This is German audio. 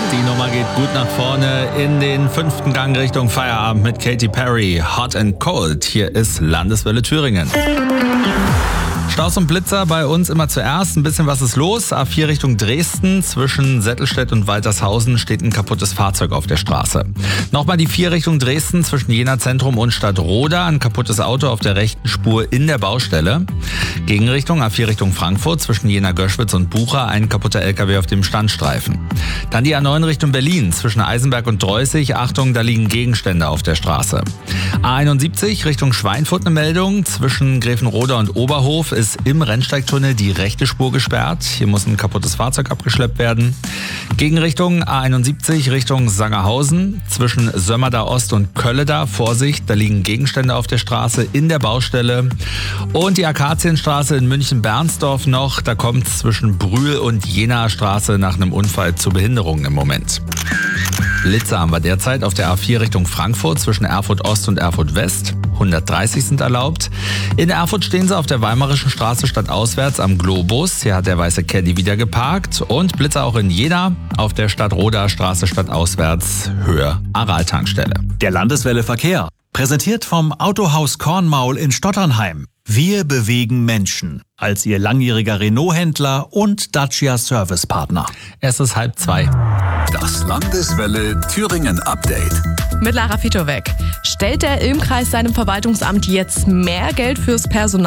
Die Nummer geht gut nach vorne in den 5. Gang Richtung Feierabend mit Katy Perry. Hot and Cold. Hier ist Landeswelle Thüringen. Staus und Blitzer bei uns immer zuerst. Ein bisschen was ist los. A4 Richtung Dresden. Zwischen Settelstedt und Waltershausen steht ein kaputtes Fahrzeug auf der Straße. Nochmal die 4 Richtung Dresden. Zwischen Jena Zentrum und Stadtroda. Ein kaputtes Auto auf der rechten Spur in der Baustelle. Gegenrichtung A4 Richtung Frankfurt. Zwischen Jena Göschwitz und Bucha. Ein kaputter LKW auf dem Standstreifen. Dann die A9 Richtung Berlin. Zwischen Eisenberg und Dreußig. Achtung, da liegen Gegenstände auf der Straße. A71 Richtung Schweinfurt eine Meldung. Zwischen Gräfenroda und Oberhof ist im Rennsteigtunnel die rechte Spur gesperrt. Hier muss ein kaputtes Fahrzeug abgeschleppt werden. Gegenrichtung A71 Richtung Sangerhausen. Zwischen Sömmerda Ost und Kölleda. Vorsicht, da liegen Gegenstände auf der Straße in der Baustelle. Und die Akazienstraße in München-Bernsdorf noch. Da kommt es zwischen Brühl und Jenaer Straße nach einem Unfall zu Behinderungen im Moment. Blitzer haben wir derzeit auf der A4 Richtung Frankfurt zwischen Erfurt Ost und Erfurt West. 130 sind erlaubt. In Erfurt stehen sie auf der Weimarischen Straße stadtauswärts am Globus. Hier hat der weiße Caddy wieder geparkt. Und Blitzer auch in Jena auf der Stadtroda Straße stadtauswärts Höhe Aral-Tankstelle. Der Landeswelle Verkehr. Präsentiert vom Autohaus Kornmaul in Stotternheim. Wir bewegen Menschen. Als Ihr langjähriger Renault-Händler und Dacia Servicepartner. Es ist 1:30. Das Landeswelle Thüringen Update. Mit Lara Fitowek. Stellt der Ilmkreis seinem Verwaltungsamt jetzt mehr Geld fürs Personal